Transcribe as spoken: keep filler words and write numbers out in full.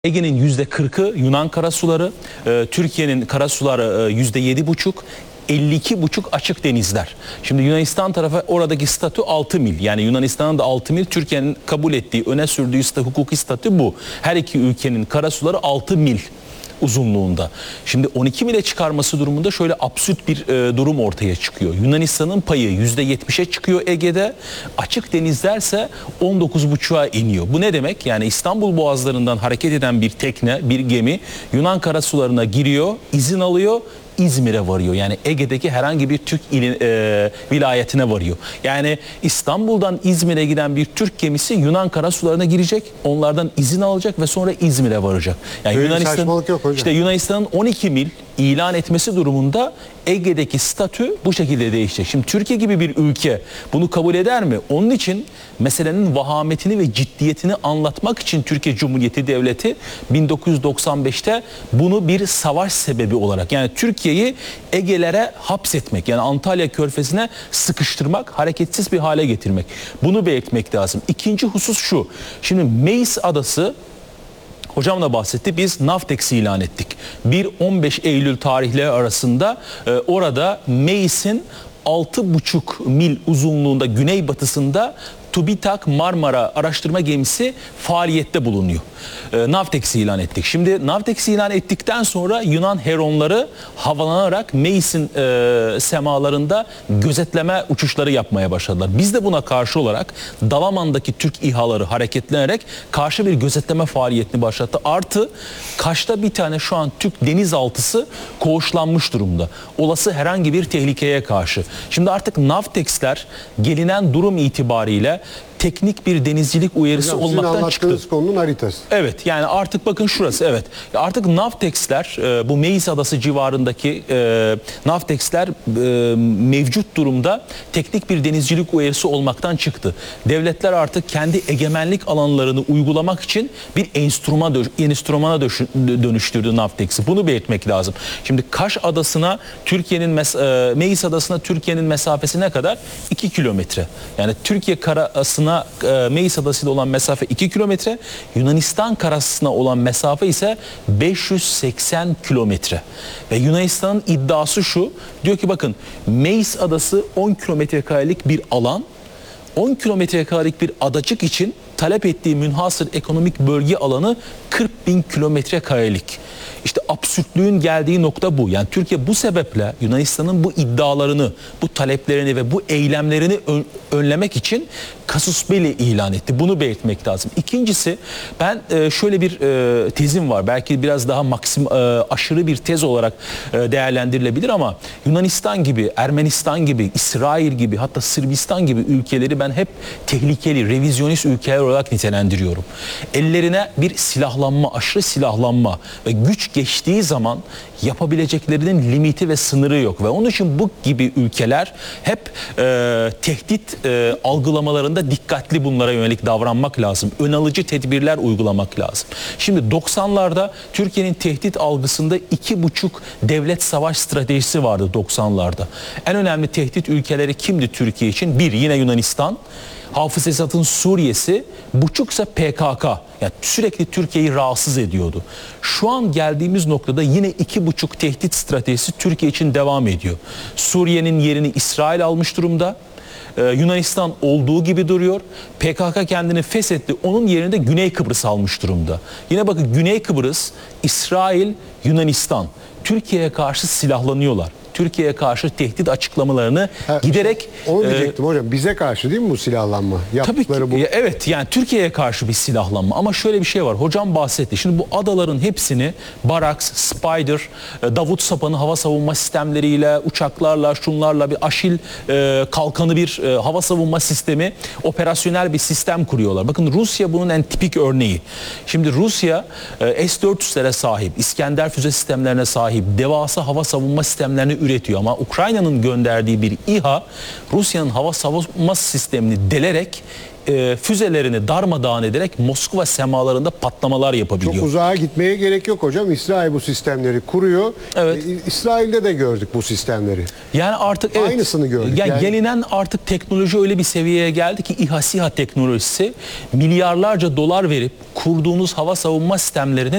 Ege'nin yüzde kırkı Yunan karasuları, e, Türkiye'nin karasuları e, yüzde yedi buçuk, elli iki buçuk açık denizler. Şimdi Yunanistan tarafı oradaki statü altı mil. Yani Yunanistan'ın da altı mil, Türkiye'nin kabul ettiği, öne sürdüğü statü, hukuki statü bu. Her iki ülkenin karasuları altı mil uzunluğunda. Şimdi on iki mile çıkarması durumunda şöyle absürt bir e, durum ortaya çıkıyor. Yunanistan'ın payı yüzde yetmişe çıkıyor Ege'de. Açık denizlerse on dokuz buçuğa iniyor. Bu ne demek? Yani İstanbul boğazlarından hareket eden bir tekne, bir gemi Yunan karasularına giriyor, izin alıyor, İzmir'e varıyor. Yani Ege'deki herhangi bir Türk ili, e, vilayetine varıyor. Yani İstanbul'dan İzmir'e giden bir Türk gemisi Yunan karasularına girecek, onlardan izin alacak ve sonra İzmir'e varacak. Yani Böyle Yunanistan, saçmalık yok hocam. İşte Yunanistan'ın on iki mil ilan etmesi durumunda Ege'deki statü bu şekilde değişecek. Şimdi Türkiye gibi bir ülke bunu kabul eder mi? Onun için meselenin vahametini ve ciddiyetini anlatmak için Türkiye Cumhuriyeti Devleti bin dokuz yüz doksan beşte bunu bir savaş sebebi olarak, yani Türkiye'yi Ege'lere hapsetmek, yani Antalya Körfezi'ne sıkıştırmak, hareketsiz bir hale getirmek. Bunu belirtmek lazım. İkinci husus şu. Şimdi Meis Adası, hocam da bahsetti, biz Navtex ilan ettik. bir on beş Eylül tarihleri arasında e, orada Meis'in altı buçuk mil uzunluğunda güneybatısında TÜBİTAK Marmara araştırma gemisi faaliyette bulunuyor. E, Navtex ilan ettik. Şimdi Navtex ilan ettikten sonra Yunan heronları havalanarak Meis'in e, semalarında gözetleme uçuşları yapmaya başladılar. Biz de buna karşı olarak Dalaman'daki Türk İHA'ları hareketlenerek karşı bir gözetleme faaliyetini başlattı. Artı Kaş'ta bir tane şu an Türk denizaltısı koğuşlanmış durumda. Olası herhangi bir tehlikeye karşı. Şimdi artık Navtex'ler gelinen durum itibariyle teknik bir denizcilik uyarısı Hocam, olmaktan çıktı. anlattığınız konunun haritası. Evet, yani artık bakın şurası, evet. Artık Navtex'ler, e, bu Meis Adası civarındaki e, Navtex'ler e, mevcut durumda teknik bir denizcilik uyarısı olmaktan çıktı. Devletler artık kendi egemenlik alanlarını uygulamak için bir enstrüman enstrümana dönüştürdü Navtex'i. Bunu belirtmek lazım. Şimdi Kaş Adası'na Türkiye'nin e, Meis Adası'na Türkiye'nin mesafesi ne kadar? iki kilometre. Yani Türkiye karasına Meis Adası ile olan mesafe iki kilometre, Yunanistan karasına olan mesafe ise beş yüz seksen kilometre. Ve Yunanistan'ın iddiası şu, diyor ki bakın Meis Adası on kilometre karelik bir alan, on kilometre karelik bir adacık için talep ettiği münhasır ekonomik bölge alanı kırk bin kilometre karelik. İşte absürtlüğün geldiği nokta bu. Yani Türkiye bu sebeple Yunanistan'ın bu iddialarını, bu taleplerini ve bu eylemlerini ön, önlemek için Casus Belli ilan etti. Bunu belirtmek lazım. İkincisi, ben e, şöyle bir e, tezim var. Belki biraz daha maksim e, aşırı bir tez olarak e, değerlendirilebilir ama Yunanistan gibi, Ermenistan gibi, İsrail gibi, hatta Sırbistan gibi ülkeleri ben hep tehlikeli, revizyonist ülkeler olarak nitelendiriyorum. Ellerine bir silahlanma, aşırı silahlanma ve güç geçtiği zaman yapabileceklerinin limiti ve sınırı yok ve onun için bu gibi ülkeler hep e, tehdit e, algılamalarında dikkatli, bunlara yönelik davranmak lazım. Ön alıcı tedbirler uygulamak lazım. Şimdi doksanlarda Türkiye'nin tehdit algısında iki buçuk devlet savaş stratejisi vardı doksanlarda. En önemli tehdit ülkeleri kimdi Türkiye için? Bir, yine Yunanistan. Hafız Esad'ın Suriye'si, buçuksa P K K. Yani sürekli Türkiye'yi rahatsız ediyordu. Şu an geldiğimiz noktada yine iki buçuk tehdit stratejisi Türkiye için devam ediyor. Suriye'nin yerini İsrail almış durumda. Ee, Yunanistan olduğu gibi duruyor. P K K kendini feshetti. Onun yerine de Güney Kıbrıs almış durumda. Yine bakın Güney Kıbrıs, İsrail, Yunanistan Türkiye'ye karşı silahlanıyorlar. Türkiye'ye karşı tehdit açıklamalarını ha, giderek... Onu diyecektim e, hocam. Bize karşı değil mi bu silahlanma? Yaptıkları tabii ki, bu. Evet, yani Türkiye'ye karşı bir silahlanma. Ama şöyle bir şey var. Hocam bahsetti. Şimdi bu adaların hepsini Baraks, Spider, Davut Sapan'ı hava savunma sistemleriyle, uçaklarla, şunlarla bir Aşil e, kalkanı bir e, hava savunma sistemi, operasyonel bir sistem kuruyorlar. Bakın Rusya bunun en tipik örneği. Şimdi Rusya e, S dört yüzlere sahip, İskender füze sistemlerine sahip, devasa hava savunma sistemlerini üretiyor ama Ukrayna'nın gönderdiği bir İHA Rusya'nın hava savunma sistemini delerek e, füzelerini darmadağın ederek Moskova semalarında patlamalar yapabiliyor. Çok uzağa gitmeye gerek yok hocam. İsrail bu sistemleri kuruyor. Evet. E, İsrail'de de gördük bu sistemleri. Yani artık evet, Aynısını gördük. Yani, Yani- gelinen artık teknoloji öyle bir seviyeye geldi ki İHA SİHA teknolojisi milyarlarca dolar verip kurduğunuz hava savunma sistemlerini